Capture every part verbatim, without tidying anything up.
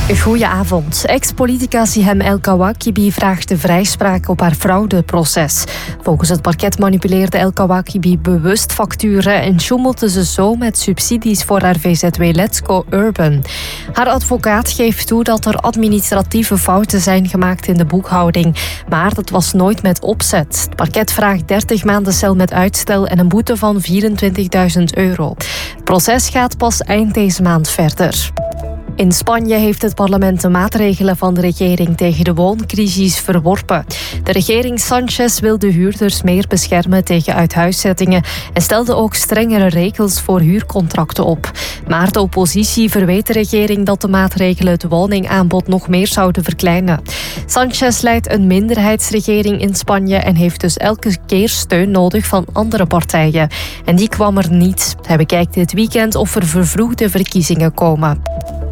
Goedenavond. Ex-politica Sihem El Kawakibi vraagt de vrijspraak op haar fraudeproces. Volgens het parket manipuleerde El Kawakibi bewust facturen en sjoemelde ze zo met subsidies voor haar V Z W Let's-Go Urban. Haar advocaat geeft toe dat er administratieve fouten zijn gemaakt in de boekhouding, maar dat was nooit met opzet. Het parket vraagt dertig maanden cel met uitstel en een boete van vierentwintigduizend euro. Het proces gaat pas eind deze maand verder. In Spanje heeft het parlement de maatregelen van de regering tegen de wooncrisis verworpen. De regering Sánchez wil de huurders meer beschermen tegen uithuiszettingen en stelde ook strengere regels voor huurcontracten op. Maar de oppositie verweet de regering dat de maatregelen het woningaanbod nog meer zouden verkleinen. Sánchez leidt een minderheidsregering in Spanje en heeft dus elke keer steun nodig van andere partijen. En die kwam er niet. Hij bekijkt dit weekend of er vervroegde verkiezingen komen.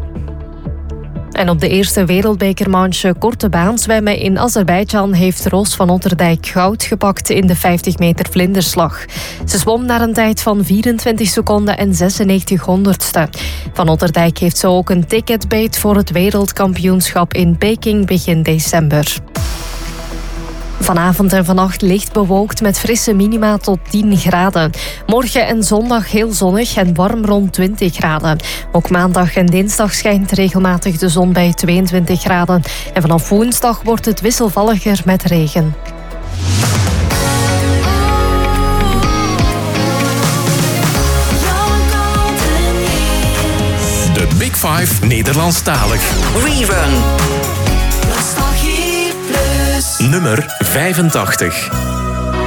En op de eerste wereldbekermanche korte baan zwemmen in Azerbeidzjan heeft Roos van Otterdijk goud gepakt in de vijftig meter vlinderslag. Ze zwom naar een tijd van vierentwintig seconden en zesennegentig honderdste. Van Otterdijk heeft zo ook een ticketbeet voor het wereldkampioenschap in Peking begin december. Vanavond en vannacht licht bewolkt met frisse minima tot tien graden. Morgen en zondag heel zonnig en warm rond twintig graden. Ook maandag en dinsdag schijnt regelmatig de zon bij tweeëntwintig graden. En vanaf woensdag wordt het wisselvalliger met regen. De Big Five Nederlandstalig. Rerun. Nummer vijfentachtig.